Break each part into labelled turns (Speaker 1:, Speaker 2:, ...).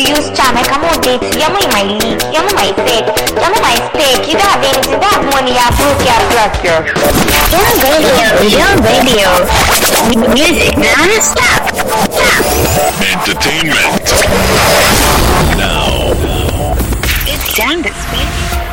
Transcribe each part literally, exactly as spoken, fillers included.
Speaker 1: use charm, I come out date. You're in my league, you're in my fake, you're in my stake. You don't have anything, you don't have money, you're broke, you're broke, you're Your radio, your radio. Music non-stop. Stop.
Speaker 2: Entertainment. Now.
Speaker 1: It's time to speak.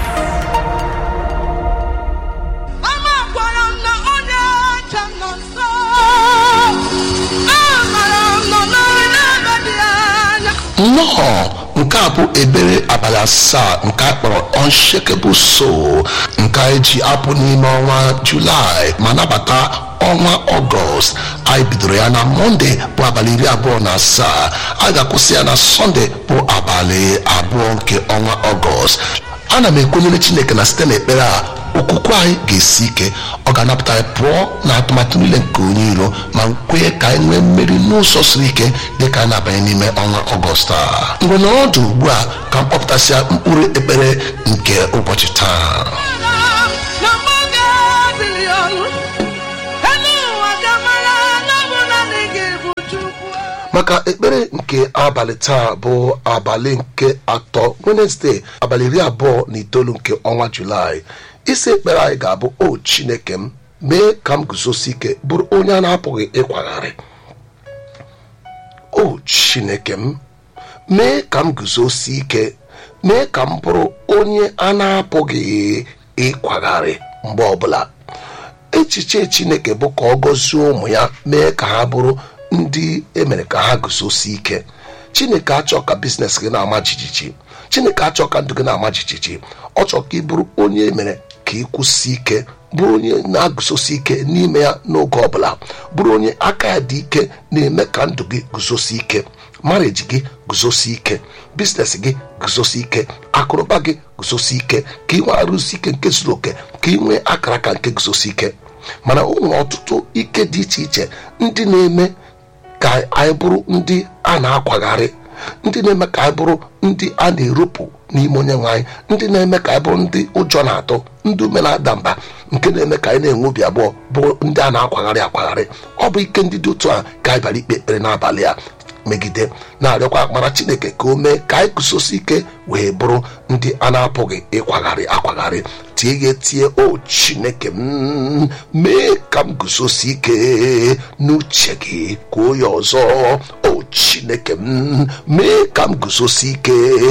Speaker 3: No, nke a bụ ebere abalị asaa nke a kpọrọ Unshakable Soul nke a eji apụ n'ime ọnwa Julaị ma nabata ọnwa Ọgọst. Anyị bidoro ya na Mọnde bụ abalị iri abụọ na asaa, a ga-akwụsị ya na Sọnde bụ abalị abụọ nke ọnwa Ọgọst. Ana m ekwenyere Chineke na site n'ekpere a okwukwe anyị ga-esi ike, ọ ga-anapụta anyị pụọ na atụmatụ niile nke onye iro ma kwenye ka anyị nwee mmeri n'ụzọ siri ike dị ka a na-abanye n'ime ọnwa Ọgọst a. Mgbe n'ọdụ ugbu a ka m kpọpụtasịa mkpụrụ ekpere nke ụbọchị taa. Maka ekpere nke abalị taa bụ abalị nke atọ, Wednesday, abalị iri abụọ na itoolu nke ọnwa Julaị. Isi ekpere anyị ga-abụ: o Chineke m, mee ka m guzosi ike bụrụ onye a na-apụghị ịkwagharị. O Chineke m, mee ka m guzosi ike, mee ka m bụrụ onye a na-apụghị ịkwagharị mgbe ọbụla. Echiche Chineke bụ ka ọ gọzie ụmụ ya, mee ka ha bụrụ ndị emere ka ha guzosi ike. Chineke achọ ka biznes gị na-ama jijiji, Chineke achọ ka ndụ gị na-ama jijiji. Ọ chọrọ ka ị bụrụ onye emere ka ị kwụsị ike, bụrụ onye na-aguzosi ike n'ime ya n'oge ọbụla, bụrụ onye aka ya dị ike na-eme ka ndụ gị guzosi ike, marriage gị guzosi ike, biznes gị guzosi ike, akụrụba gị guzosi ike, ka ị nwee arụsi ike nke zuru oke, ka ị nwee akara aka nke guzosi ike. Mana o nwere ọtụtụ ike dị iche iche ndị na-eme ka anyị bụrụ ndị a na-akwagharị, ndị na-eme ka anyị bụrụ ndị a na-erupụ n'ime onye nwe anyị, ndị na-eme ka anyị bụrụ ndị ụjọ na-atụ, ndị ume na-ada mba, nke na-eme ka anyị na-enwe obi abụọ, bụ ndị a na-akwagharị akwagharị. Ọ bụ ike ndị dị otu a ka anyị bịara ikpe ekpere n'abalị a megide, na-arịọkwa mara Chineke ka o mee ka anyị guzosi ike wee bụrụ ndị a na-apụghị ịkwagharị akwagharị. Tie ya etie: o Chineke m, mee ka m guzosi ike n'uche gị. Kwuo ya ọzọ: o Chineke m, mee ka m guzosi ike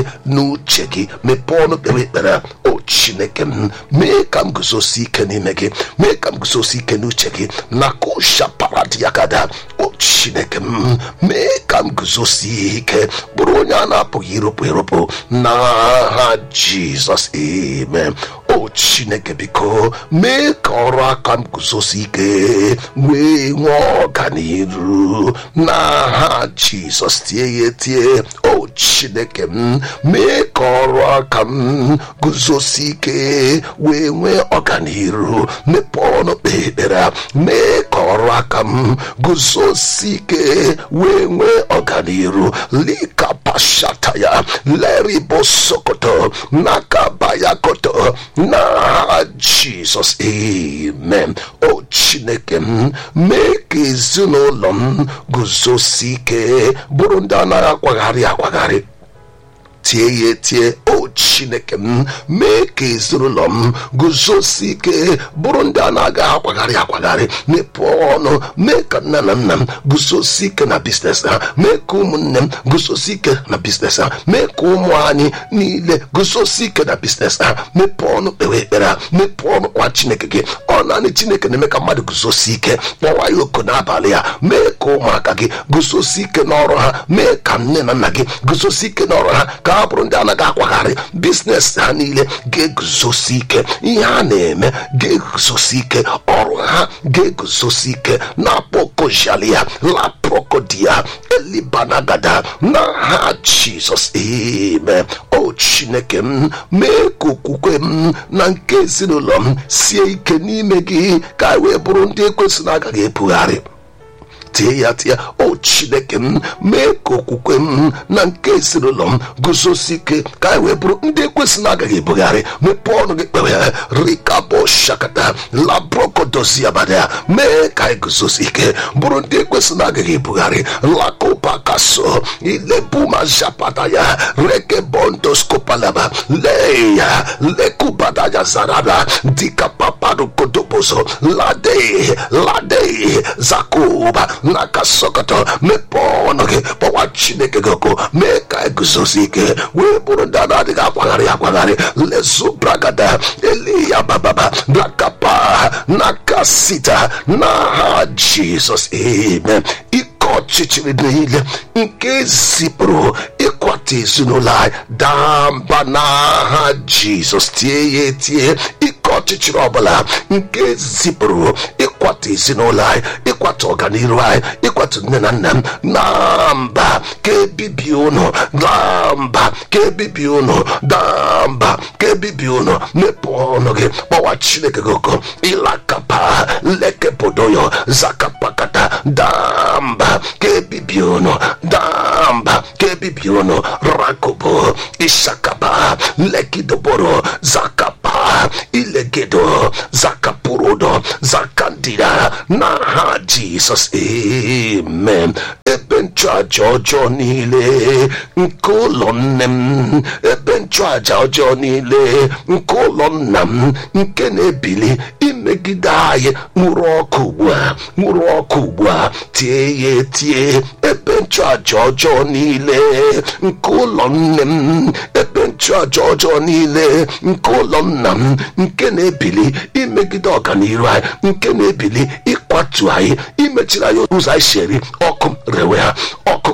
Speaker 3: n'uche gị. Mepee ọnụ kpere ekpere: o Chineke m, mee ka m guzosi ike n'ime gị, mee ka m guzosi ike n'uche gị. Na kosha paradiagada: o Chineke m, mee ka m guzosi ike bụrụ onye a na-apụghị ịrụpụ ịrụpụ n'aha Jizọs, amen. O Chineke biko mee ka ọrụ aka m guzosi ike wee nwee ọganiru n'aha Jizọs. Tie ya etie: o Chineke m, mee ka ọrụ aka m guzosi ike wee nwee ọganiru. Mepee ọnụ kpee ekpere: mee ka ọrụ aka m guzosi ike wee nwee ọganiru. Lika pashata ya leribo sokoto nakabaya koto na Jizọs, amen. O Chineke m, mee ka ezinụlọ m guzosi ike bụrụ ndị anaghị akwagharị akwagharị. Tie ya etie: o Chineke m, mee ka ezinụlọ m guzosi ike bụrụ ndị a na-agaghị akwagharị akwagharị. Mepee ọnụ: mee ka nna na nna m guzosi ike na biznes ha, mee ka ụmụnne m guzosi ike na biznes ha, mee ka ụmụ anyị niile guzosi ike na biznes ha. Mepee ọnụ kpewe ekpere ha, mepee ọnụ kwa Chineke gị. Ọ naanị Chineke na-eme ka mmadụ guzosi ike. Kpọwa ya oku n'abalị ya: mee ka ụmụaka gị guzosi ike n'ọrụ ha, mee ka nne na nna gị guzosi ike n'ọrụ ha, ka ha bụrụ ndị anaghị akwagharị. Biznes ha niile ga-eguzosi ike, ihe ha na-eme ga-eguzosi ike, ọrụ ha ga-eguzosi ike. Na pokojalia la prokodia elibanagada n'aha Jizọs, amen. O Chineke m, mee ka okwukwe m na nke ezinụlọ m sie ike n'ime gị, ka anyị wee bụrụ ndị ekwesị na agaghị ebugharị. tie ya tie. O Chineke m, mee ka okwukwe m na nke ezinụlọ m guzosi ike, ka anyị wee bụrụ ndị ekwesị na agaghị ebugharị. Mepee ọnụ gị kpewe rikabo shakata labrokodosi abada, mee ka anyị guzosi ike bụrụ ndị ekwesị na agaghị ebugharị. Lakopa kaso ilebuma japata ya rekebondoskopalaba leya lekubadaya zarada dikapapado kodoboso lade lade zakuba nakasokoto. Mepee ọnụ gị kpọwa Chineke gị ọkụ, mee ka anyị guzosi ike wee bụrụ ndị a na-adịghị akwagharị akwagharị. Lezu bragada eliya bababa brakapa nakasita n'aha Jizọs, amen. Ọchịchịrị niile nke zipụrụ ịkwata ezinụlọ anyị daa mba n'aha Jizọs, tie ya etie. Ike ọchịchịrị ọbụla nke zipụrụ ịkwata ezinụlọ anyị, ịkwata ọganiru anyị, ịkwata nne na nna m, na mba ka ebibi ụnụ, na mba ka ebibi ụnụ, na mba ka ebibi ụnụ. Mepee ọnụ gị kpọwa Chineke gị ọkụ. Ịlakapa lekebodoyo zakapakata damba ka ebibi ụnụ, damba ka ebibi ụnụ. Rakobo ishakaba lekidoboro zakapa ilegedo zakapurodo zakandida n'aha Jizọs, amen. Ebe nchụaja ọjọọ niile nke ụlọ nne m, ebe nchụaja ọjọọ niile nke ụlọ nna m nke na-ebili imegide anyị, nwụrụ ọkụ ugbu a, nwụrụ ọkụ ugbu a, tie ya etie. Ebe nchụaja ọjọọ niile nke ụlọ nne m, ebe nchụaja ọjọọ niile nke ụlọ nna m nke na-ebili imegide ọganiru anyị, nke na-ebili ịkwatu anyị, imechiri anyị ụzọ anyị sheri, ọkụ rewe ha, ọkụ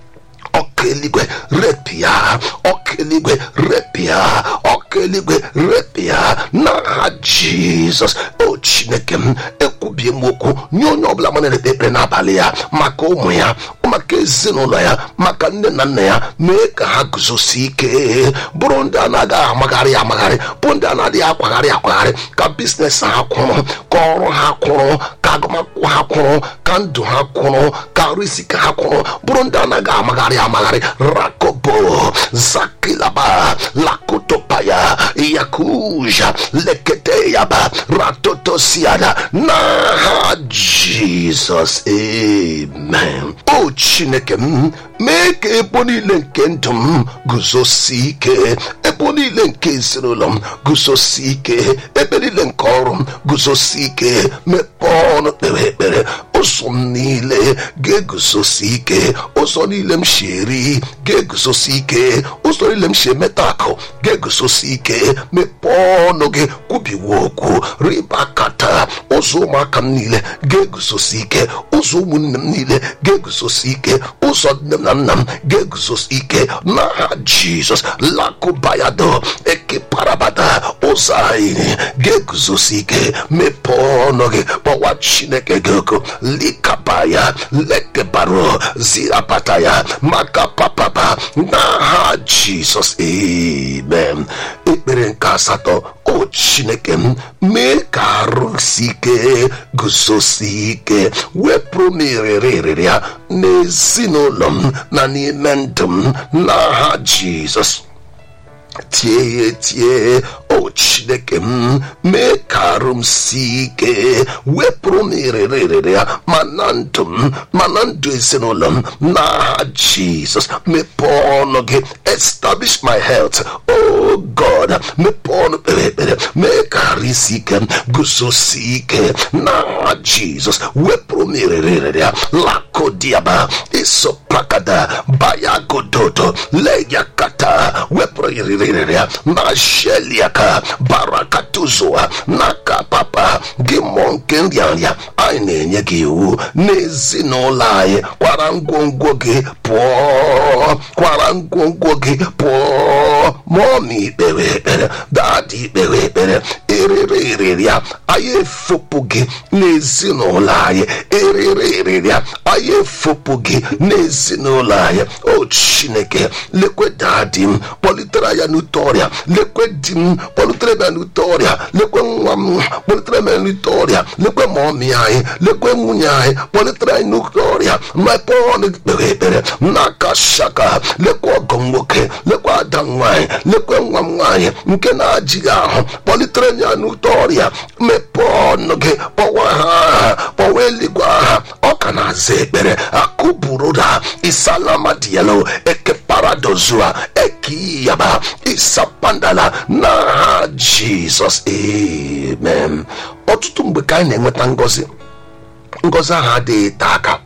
Speaker 3: ọkụ eluigwe repịa, ọkụ eluigwe repịa, ọkụ eluigwe repịa n'aha Jizọs. O Chineke m, ekwubie m okwu nye onye ọbụla ma na-ekpe ekpere n'abalị ya, maka ụmụ ya, maka ezinụlọ ya, maka nne na nna ya. Mee ka ha guzosi ike bụrụ ndị a na-agaghị amagharị amagharị, bụ ndị a na-adịghị akwagharị akwagharị. Ka biznes ha kwụrụ, ka ọrụ ha kwụrụ, ka agụmakwụkwọ ha kwụrụ, ka ndụ ha kwụrụ, ka arụ isi ka ha kwụrụ, bụrụ ndị a na-agaghị amagharị amagharị. Rakobo zakilaba lakotopaya yakuja leketeyaba ratotosiada n'aha Jizọs, amen. O Chineke m, mee ka ebo niile nke ndụ m guzosi ike, ebo niile nke ezinụlọ m guzosi ike, ebe niile nke ọrụ m guzosi ike. Mepee ọnụ kpere ekpere. Ụzọ m niile ga-eguzosi ike, ụzọ niile m sheri ga-eguzosi ike, ụzọ niile m shi emeta akụ ga-eguzosi ike. Mepee ọnụ gị kwubiwe okwu ribakata. Ụzọ ụmụaka m niile ga-eguzosi ike, ụzọ ụmụnne m niile ga-eguzosi ike, ụzọ nne m na nna m ga-eguzosi ike n'aha Jizọs. Lakubayado ekeparabada, ụzọ anyị ga-eguzosi ike. Mepee ọnụ gị kpọwa Chineke gị oku. Likabaya lekebaro zirapataya maka papapa n'aha Jizọs, amen. Ekpere nke asatọ. O Chineke m, mee ka arụ si ike guzosi ike, wepụrụ m irere ya n'ezinụlọ m na n'ime ndụ m n'aha Jizọs. Tie ya tie. O Chineke m, mee ka arụ m si ike, wepụrụ m irere irere ya ma na ndụ m ma na ndụ ezinụlọ m n'aha Jizọs. Mepee ọnụ gị. Establish my health, oh God. Mepee ọnụ kpere ekpere. Mee ka arụ isi ike m guzosi ike n'aha Jizọs. Wepụrụ m irere irere ya. Lakodiaba isoprakada bayagododo leyakata. Wepụrụ irere irere ya na sheliaka barakatuzua naka papa gị mmụọ nke nrịanrịa. Anyị na-enye gị iwu n'ezinụlọ anyị, kwara ngwongwo gị pụọ, kwara ngwongwo gị pụọ, mọmi ikpewe ekpere, dadi ikpewe ekpere, erere erere ya anyị efopụ gị n'ezinụlọ anyị, erere erere ya anyị efopụ gị n'ezinụlọ anyị. O Chineke, lekwe dadi m kpọlitere ya n'ute ọrịa, lekwe di m kpọlitere ya n'ute ọrịa, lekwe nwa m kpọlitere ya n'ute ọrịa, lekwe mọmi anyị, lekwe nwunye anyị kpọlitere anyị n'ute ọrịa. mmepe ọnụ kpere ekpere n'aka shaka, lekwe ọgọ nwoke, lekwe ada nwanyị, lekwe nwa m nwanyị nke na-ajighị ahụ kpọlitere ya n'ute ọrịa. mmepe ọnụ gị, kpọwa ha, kpọwa eluigwe aha, ọ ka na-aza ekpere. akụburuda isalama dielo eke paradozua ekiyaba isapandala n'aha Jizọs, amen. ọtụtụ mgbe ka anyị na-enweta ngọzi, ngọzi ahụ adịghị taa aka.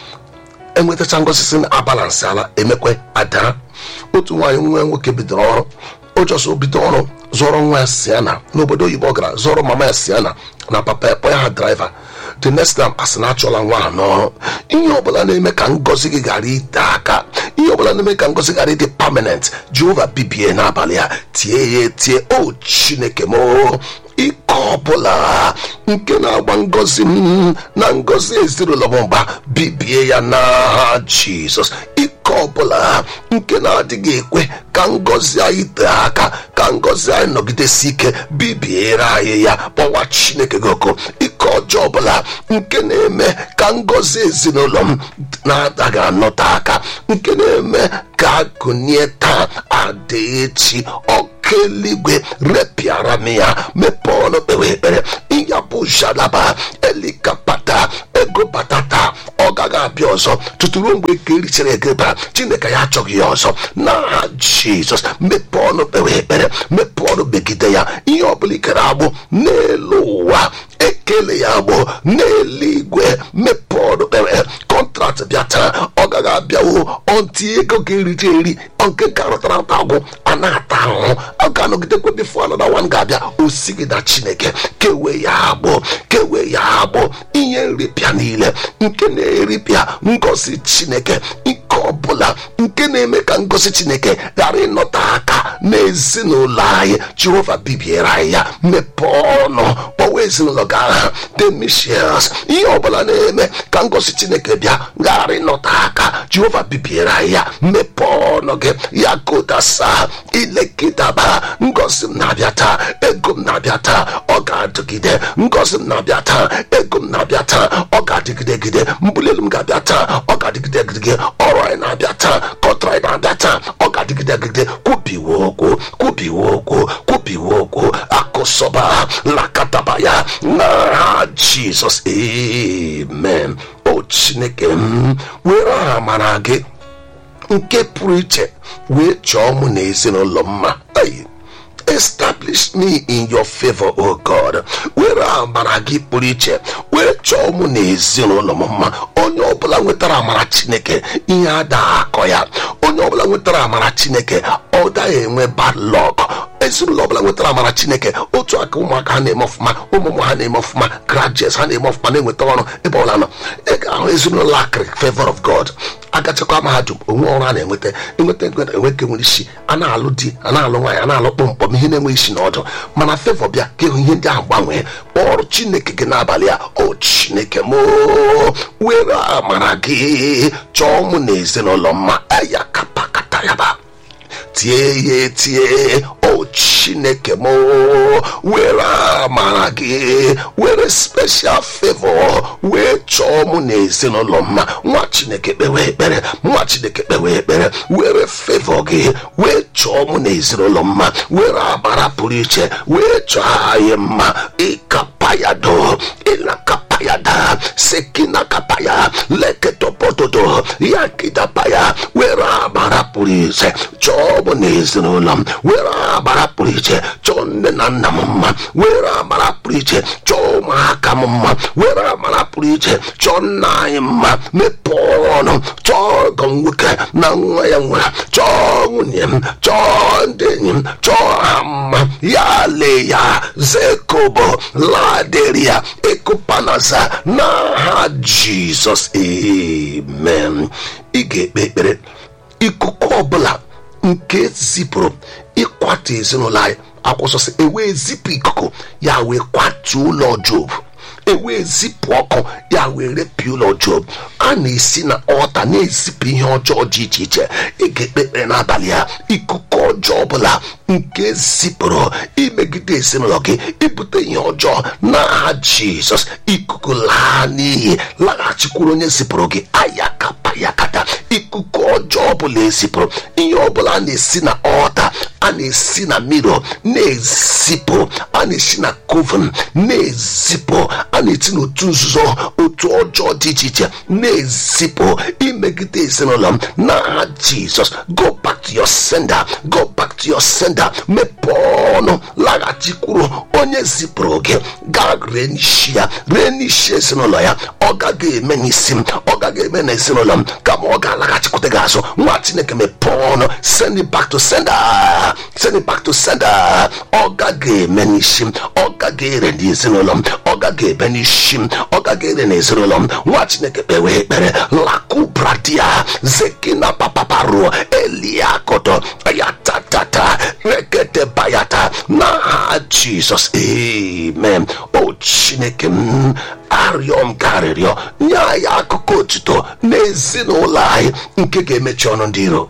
Speaker 3: enwetacha ngọzi si na abalansị ala emekwe ada. otu nwaanyị nwa nwoke bidoro ọrụ, o jọsọ bido ọrụ zọrọ nwa ya Siana n'obodo oyibo, gara zọrọ mama ya Siana na papa ya kpọ ya ha draiva. the next time asị na achọla nwa ha n'ọrụ. ihe ọbụla na-eme ka ngọzi gị ghara ite aka, ihe ọbụla na-eme ka ngọzi ghara ịdị permanent, Jehova bibie n'abalị ya, tie ya etie. o Chineke m, ike ọbụla nke na-agba ngọzi m na ngọzi ezinụlọ m mgba, bibie ya n'aha Jizọs. ike ọbụla nke na-adịghị ekwe ka ngọzi anyị tee aka, ka ngọzi anyị nọgidesi ike, bibiere anyị ya. kpọwa Chineke gị ọkụ. ike ọjọọ ọbụla nke na-eme ka ngọzi ezinụlọ m na-adaghị anọte aka, nke na-eme ka agụnye taa adị echi, eluigwe repịara m ya. mepee ọnụ kpewe ekpere. ya bụ jalaba elikapata ego batata, ọ gaghị abịa ọzọ tụtụrụ mgbe ka erichere egeba. Chineke ya achọghị ya ọzọ n'aha Jizọs. mepee ọnụ kpewe ekpere, mepee ọnụ megide ya. ihe ọbụla ikere agbụ n'elu ụwa, ekele ya agbụ n'eluigwe. mepee ọnụ kpewe. kọntraktị bịa taa, ọ gaghị abịawo ọntị ego ga-erite eri, nke ka rụtara nta agwụ a na-ata ahụhụ, ọ ga-anọgidekwe bifo anọ na nwan ga-abịa. osigị na Chineke kewe ya agbụ, kewe ya agbụ ihe nripịa niile nke na-eripịa ngọzi Chineke. ike ọbụla nke na-eme ka ngọzi Chineke ghara ịnọta aka n'ezinụlọ anyị, Jehova bibiere anyị ya. mepee ọnụ kpọwa ezinụlọ gị aha demisias. ihe ọbụla na-eme ka ngọzi Chineke bịa ghara ịnọta aka, Jehova bibiere anyị ya. mepee ọnụ gị, ya kodasa ilekidaba. ngọzi m na-abịa taa, ego m na-abịa taa, ọ ga-adịgide. ngọzi m na-abịa taa, ego m na-abịa taa, ọ ga-adịgide gide. mbuli elu m ga-abịa taa, ọ ga-adịgide gide. ọrụ anyị na-abịa taa, kọtara anyị na-abịa taa, ọ ga-adịgide gide. kwubiwe okwu, kwubiwe okwu, kwubiwe okwu. akụsọba lakataba ya n'aha Jizọs, amen. o Chineke m, were amara gị nke pụrụ iche wee chọọ mụ na ezinụlọ mma. establish me in your favor, oh God. were amara gị pụrụ iche wee chọọ mụ na ezinụlọ m mma. onye ọbụla nwetara amara Chineke, ihe ada akọ ya. onye ọbụla nwetara amara Chineke, ọ daghị enwe bad luck. ezinụlọ ọbụla nwetara amara Chineke, otu aka ụmụaka ha na-eme ọfụma, ụmụmụ ha na-eme ọfụma, graduates ha na-eme ọfụma, na-enweta ọrụ ebe ọbụla nọ. ị ga-ahụ ezinụlọ akịrị favor of God. agachakwa mahadum, onwe ọrụ a na-enweta enweta enweke nwere isi, a na-alụ di, a na-alụ nwaanyị, a na-alụ kpọmkpọm, ihe na-enwe isi na ọdụ. mana favor bịa ka ịhụ ihe ndị ahụ gbanwee. kpọrọ Chineke gị n'abalị a. o Chineke m, were amara gị chọọ mụ na ezinụlọ mma. aya kapakata yaba tie ya etie. o Chineke m, were amara gị, were special favor wee chọọ mụ na ezinụlọ mma. nwa Chineke kpewe ekpere, nwa Chineke kpewe ekpere. were favor gị wee chọọ mụ na ezinụlọ mma. were amara pụrụ iche wee chọọ anyị mma. ịkapayado ịlakapayada sekina kapaya leketopotodo yakidapaya. were amara pụrụ iche chọọ mụ na ezinụlọ m. were amara pụrụ iche chọọ nne na nna m mma. were amara pụrụ iche chọọ ụmụaka m mma. were amara pụrụ iche chọọ nna anyị mma. mepee ọnụ chọọ ọgọ nwoke na nwa ya nwere, chọọ nwunye m, chọọ ndị enyi m, chọọ ha mma. ya le ya zekobo laderia ekupanaza n'aha Jizọs, amen. ị ga-ekpe ekpere. ikuku ọbụla nke zipụrụ ịkwatu ezinụlọ anyị. Akwụsịsị ewee zipụ ikuku ya wee kwatu ụlọ Job, ewee zipụ ọkụ ya wee repịa ụlọ Job. A na-esi na ọta na-ezipụ ihe ọjọọ dị iche iche. Ị ga-ekpe ekpere n'abalị ya, ikuku ọjọọ ọbụla nke zipụrụ imegide ezinụlọ gị, ibute ihe ọjọọ n'aha Jizọs, ikuku laa n'iyi, laghachikwuru onye zipụrụ gị. Ayakapa yakata, ikuku ọjọọ ọbụla ezipụrụ, ihe ọbụla na-esi na ọta, a na-esi na miro na-ezipụ, a na-esi na koven na-ezipụ, a na-eti n'otu nzuzo, otu ọjọọ dị iche iche na-ezipụ imegide ezinụlọ m n'aha Jizọs. Go back to your sender, go back to your sender. Mepee ọnụ, laghachikwuru onye zipụrụ gị, gaa ree n'isi ya, ree n'isi ezinụlọ ya. Ọ gaghị eme n'isi m, ọ gaghị eme n'ezinụlọ m, kama ọ ga-alaghachikwute gị azụ. Nwa Chineke, mepee ọnụ, send it back to sender, send it back to sender. Ọ gaghị eme n'isi m, ọ gaghị ere n'ezinụlọ m, ọ gaghị ebe n'isi m, ọ gaghị ere n'ezinụlọ m. Nwa Chineke, kpewe ekpere. Lakubradia zekina papaparuo eliakoto ayatatata rekete bayata n'aha Jizọs, amen. O Chineke m, arịọ m karịrịọ, nye anyị akụkọ otuto n'ezinụlọ anyị nke ga-emechi ọnụ ndị iro.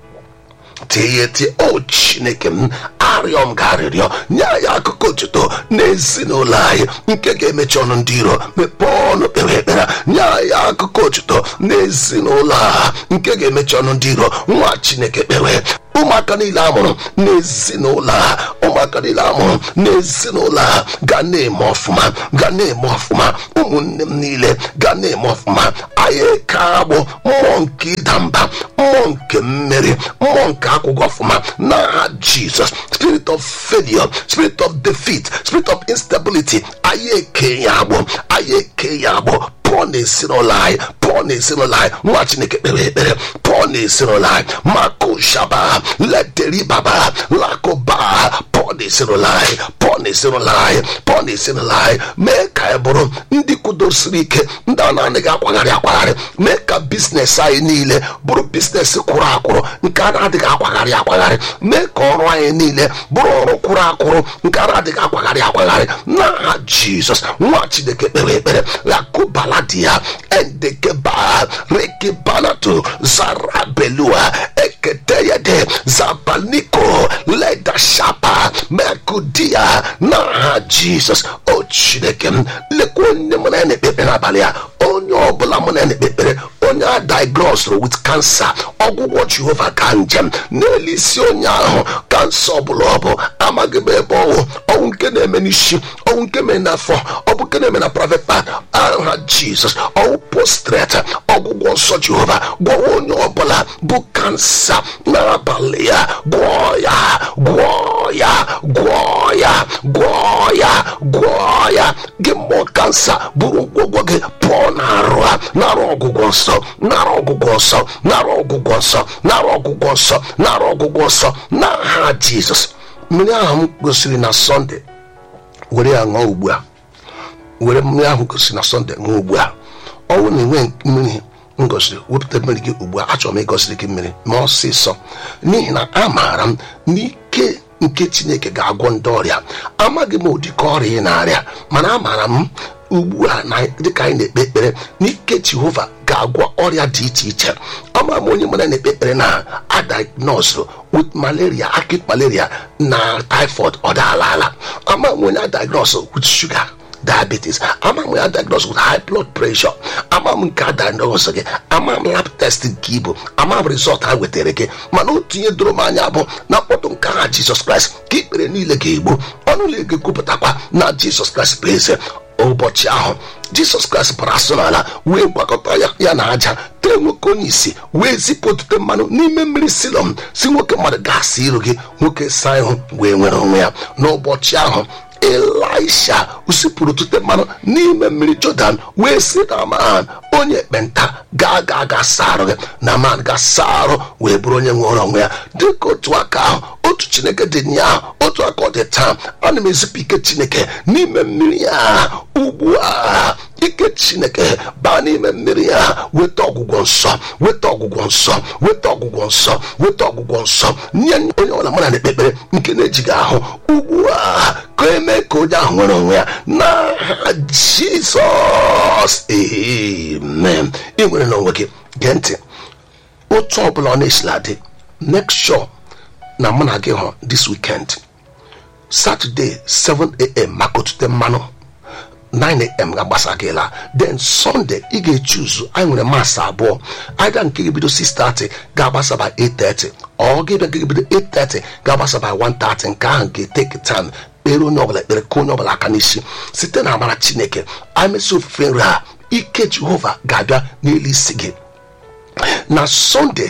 Speaker 3: Tie o Chineke m, arịọ m garịrịọ, nye anyị akụkọ otuto n'ezinụlọ anyị nke ga-emechi ọnụ ndị iro. Mepee ọnụ, kpewe ekpere. Nye anyị akụkọ otuto n'ezinụlọ a nke ga-emechi ọnụ ndị iro. Nwa Chineke, kpewe. Ụmụaka niile amụrụ n'ezinụlọ a, ụmụaka niile amụrụ n'ezinụlọ a ga na-eme ọfụma, ga na-eme ọfụma. Ụmụnne m niile ga na-eme ọfụma. Anyị ka agbụ mmụọ nke ịda mba, mmụọ nke mmeri, mmụọ nke akwụkwọ ọfụma n'aha Jizọs. Spirit of failure, spirit of defeat, spirit of instability, anyị eke ya agbụ, anyị eke ya agbụ. Pụọ n'ezinụlọ anyị, pụọ n'ezinụlọ anyị. Nwa Chineke, kpere ekpere. Pụọ n'ezinụlọ anyị. Mako shaba leteri baba lakoba, pụọ n'ezinụlọ anyị, pụọ n'ezinụlọ anyị, pụọ n'ezinụlọ anyị. Mee ka anyị bụrụ ndị kwudosiri ike, ndị a na-anaghị akwagharị akwagharị. Mee ka biznes anyị niile bụrụ biznes kwụrụ akwụrụ, nke a na-adịghị akwagharị akwagharị. Mee ka ọrụ anyị niile bụrụ ọrụ kwụrụ akwụrụ, nke a na-adịghị akwagharị akwagharị n'aha Jizọs. Nwa Chineke, kpere ekpere. Lakubala dia endekeba rekibanatu zarabelua eketeyede zabaniko ledashapa mekudia n'aha Jizọs. O Chineke m, lekwa onye mụ na ya na-ekpe n'abalị a, onye ọbụla mụ na ya na-ekpe ekpere, onye a diagnosed with cancer, ọgwụgwọ Jehova ka njem n'elu isi onye ahụ. Kansa ọbụla ọ bụ, amaghị m ebe ọwụ, ọwụ nke na-eme n'isi, ọwụ nke na-eme n'afọ, ọ bụ nke na-eme na private part. Aha Jizọs, ọwụ postrate, ọgwụgwọ nsọ Jehova gwọọ onye ọbụla bụ kansa n'abalị ya. Gwọọ ya, gwọọ ya, gwọọ ya, gwọọ ya, gwọọ ya. Gị mmụọ kansa, bụrụ ngwọgwọ gị pụọ n'arụ ha, n'arụ ọgwụgwọ nsọ, n'arụ ọgwụgwọ nsọ, n'arụ ọgwụgwọ nsọ, n'arụ ọgwụgwọ nsọ, n'arụ ọgwụgwọ nsọ n'aha Jizọs. Mmiri ahụ m gosiri na Sọnde, were ya ṅụọ ugbu a. Were mmiri ahụ gosiri na Sọnde ṅụọ ugbu a. Ọnwụ na-enwe mmiri m gosiri, wepụta mmiri gị ugbu a. Achọrọ m ịgosiri gị mmiri ma ọsịsọ, n'ihi na amaara m n'ike nke Chineke ga-agwọ ndị ọrịa. Amaghị m ụdị ka ọrịa ị na-arịa, mana amaara m ugbu a na dịka anyị na-ekpe ekpere n'ike Jehova ga-agwọ ọrịa dị iche iche. Ama m onye mara na-ekpe ekpere na a diagnosed with malaria, acute malaria na typhoid ọ daala ala. Ama m onye a diagnosed with sugar, diabetes. Ama m ya diagnosed with high blood pressure. Ama m nke a diagnosed gị, ama m lab test nke ibu, ama m result ha wetara gị. Mana otu ihe doro m anya bụ na mkpọtụ nke aha Jizọs Kraịst ka ikpere niile ga-egbu, ọnụ niile ga-ekwupụtakwa na Jizọs Kraịst bụ eze. Ụbọchị ahụ Jizọs Kraịst bara asụ n'ala, wee gwakọta ya ya na aja, tee nwoke onye isi, wee zipụ otute mmanụ n'ime mmiri Silọm, si nwoke mmadụ ga-asa iru gị. Nwoke saa ihu wee nwere onwe ya. N'ụbọchị ahụ Elisha usipụrụ otute mmanụ n'ime mmiri Jọdan, wee si na man onye ekpenta gaa gaa ga saa arụ gị. Na man ga saa arụ, wee bụrụ onye nwere onwe ya. Dịka otu aka ahụ, otu Chineke dị nya, otu aka ọ dị taa. Ana m ezipụ ike Chineke n'ime mmiri a ugbu a. ike Chineke baa n'ime mmiri ya, weta ọgwụgwọ nsọ, weta ọgwụgwọ nsọ, weta ọgwụgwọ nsọ, weta ọgwụgwọ nsọ nye onye ọbụla mụ na na-ekpe ekpere nke na-ejighị ahụ ugbu a, ka eme ka onye ahụ nwere onwe ya na Jizọs. Amen. ị nwere n'onwe gị, gee ntị, otu ọbụla ọ na-esila dị, make sure na mụ na gị hụ this weekend Saturday seven a.m. maka otute mmanụ, nine a.m. ga-agbasa gị la. Then Sunday ị ga-echuzu, anyị nwere masị abụọ, aịda nke gị bido six thirty ga-agbasa by eight thirty, ọ ga-ebe nke gị bido eight thirty ga-agbasa by one thirty. nke ahụ ga-eteke time kpere onye ọbụla ekpere, ka onye ọbụla aka n'isi site na amara Chineke. anyị mesị ofufe nri ha, ike Jehova ga-abịa n'elu isi gị. Na Sunday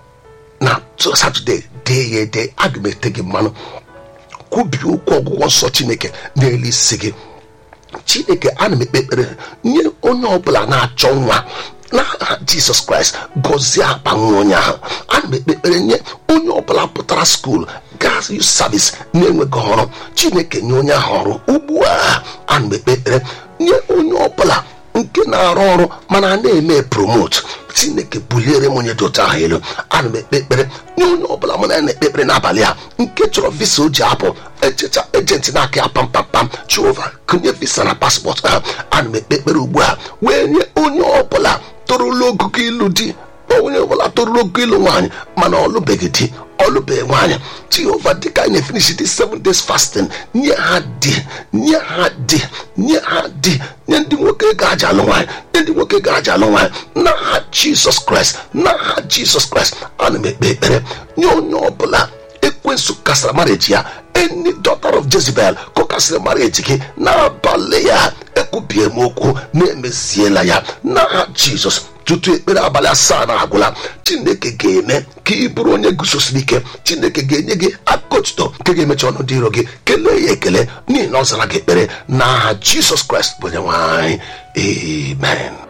Speaker 3: na Saturday dee ya ede, aga m ete gị mmanụ, kwubi okwu ọgwụgwọ nsọ Chineke n'elu isi gị. Chineke, ana m ekpe ekpere nye onye ọbụla na-achọ nwa n'aha Jizọs Kraịst, gọzie akpa nwa onye ahụ. ana m ekpe ekpere nye onye ọbụla pụtara skuul gas youth service na-enweghị ọrụ, Chineke nye onye ahụ ọrụ ugbu a. ana m ekpe ekpere nye onye ọbụla nke na-arụ ọrụ mana a na-eme promote, Chineke buliere m onye dị otu ahụ elu. ana m ekpe ekpere nye onye ọbụla mụ na na-ekpe ekpere n'abalị a nke chọrọ visa o ji apụ, echecha ejenti na-aka ya pampampam, Jehova kụnye visa na paspọtụ ha. ana m ekpe ekpere ugbu a wee nye onye ọbụla torula ogugo ilu di, onye ọbụla torula ogugo ilu nwaanyị mana ọlụbeghị di, ọlụbeghị nwaanyị. Jehova, dịka anyị na-efinish this seven days fasting, nye ha di, nye ha di, nye ha di, nye ndị nwoke ga-aja alụ nwaanyị, nye ndị nwoke ga-aja alụ nwaanyị n'aha Jizọs Kraịst, n'aha Jizọs Kraịst. ana m ekpe ekpere nye onye ọbụla ekwensu kasara marriage ya, any daughter of Jezebel kọkasịrị marriage gị n'abalị ya, ekwubie m okwu na-emeziela ya n'aha Jizọs. tutu ekpere abalị asaa na agwụla, Chineke ga-eme ka ị bụrụ onye guzosiri ike. Chineke ga-enye gị aka otuto nke ga-emecha ọnụ dị iro gị. kelee ya ekele n'ihi na ọ zara gị ekpere n'aha Jizọs Kraịst bụ onye nwe anyị. Amen.